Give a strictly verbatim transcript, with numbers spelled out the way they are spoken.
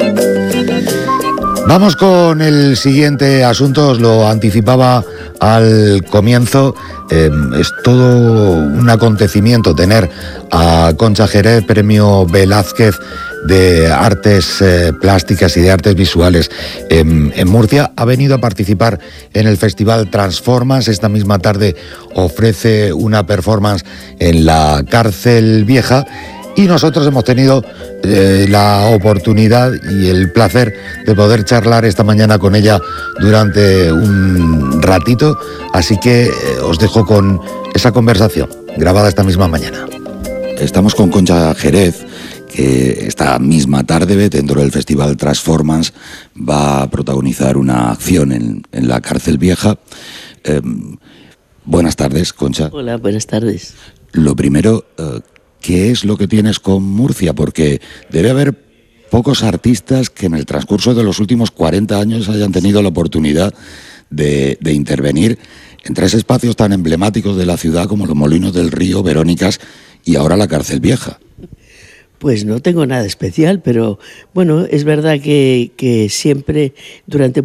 Vamos con el siguiente asunto, os lo anticipaba al comienzo. Eh, es todo un acontecimiento tener a Concha Jerez, premio Velázquez de Artes eh, Plásticas y de Artes Visuales en, en Murcia. Ha venido a participar en el Festival Transformas. Esta misma tarde ofrece una performance en la Cárcel Vieja. Y nosotros hemos tenido eh, la oportunidad y el placer de poder charlar esta mañana con ella durante un ratito. Así que eh, os dejo con esa conversación grabada esta misma mañana. Estamos con Concha Jerez, que esta misma tarde, dentro del Festival Transformance, va a protagonizar una acción en, en la Cárcel Vieja. Eh, buenas tardes, Concha. Hola, buenas tardes. Lo primero... Eh, ¿Qué es lo que tienes con Murcia? Porque debe haber pocos artistas que en el transcurso de los últimos cuarenta años hayan tenido la oportunidad de, de intervenir en tres espacios tan emblemáticos de la ciudad como los Molinos del Río, Verónicas y ahora la Cárcel Vieja. Pues no tengo nada especial, pero bueno, es verdad que, que siempre durante